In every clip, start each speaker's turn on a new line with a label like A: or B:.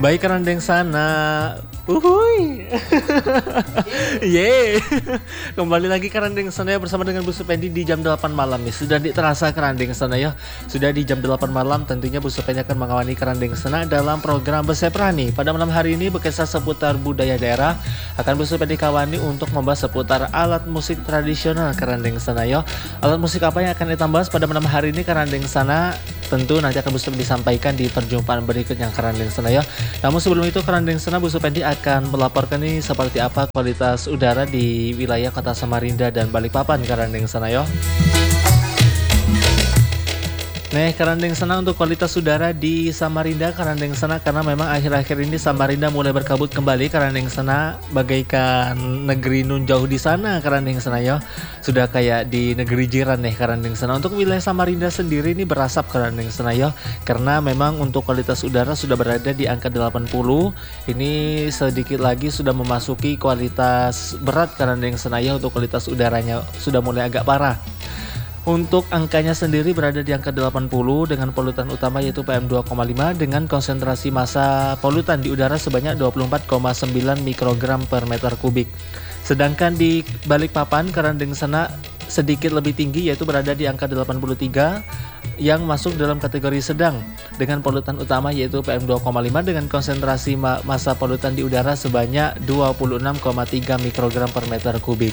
A: Baik kerandeng sana. Uhuy. Yeay. Kembali lagi kerandeng sana ya bersama dengan Bu Supendi di jam 8 malam nih. Sudah terasa kerandeng sana ya. Sudah di jam 8 malam tentunya Bu Supendi akan mengawali kerandeng sana dalam program Beseprani. Pada malam hari ini berkisah seputar budaya daerah. Akan Bu Supendi kawani untuk membahas seputar alat musik tradisional kerandeng sana ya. Alat musik apa yang akan kita bahas pada malam hari ini kerandeng sana? Tentu nanti akan Bu Supendi sampaikan di perjumpaan berikutnya kerandeng sana ya. Namun sebelum itu kerandeng sana Bu Supendi akan melaporkan nih seperti apa kualitas udara di wilayah Kota Samarinda dan Balikpapan kerandeng sana ya. Nih kerandeng sana untuk kualitas udara di Samarinda kerandeng sana karena memang akhir-akhir ini Samarinda mulai berkabut kembali kerandeng sana bagaikan negeri nun jauh di sana kerandeng sana ya. Sudah kayak di negeri jiran nih kerandeng sana. Untuk wilayah Samarinda sendiri ini berasap kerandeng sana ya karena memang untuk kualitas udara sudah berada di angka 80. Ini sedikit lagi sudah memasuki kualitas berat kerandeng sana ya, untuk kualitas udaranya sudah mulai agak parah. Untuk angkanya sendiri berada di angka 80 dengan polutan utama yaitu PM2,5 dengan konsentrasi massa polutan di udara sebanyak 24,9 mikrogram per meter kubik. Sedangkan di Balikpapan kerandeng sana sedikit lebih tinggi yaitu berada di angka 83 yang masuk dalam kategori sedang dengan polutan utama yaitu PM2,5 dengan konsentrasi massa polutan di udara sebanyak 26,3 mikrogram per meter kubik.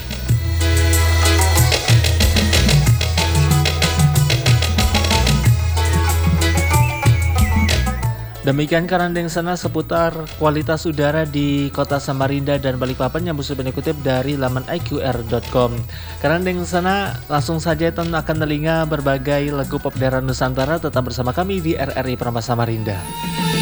A: Demikian kerandeng sana seputar kualitas udara di Kota Samarinda dan Balikpapan yang bisa dikutip dari laman iqr.com. Kerandeng sana langsung saja akan telinga berbagai lagu pop daerah Nusantara. Tetap bersama kami di RRI Pramah Samarinda.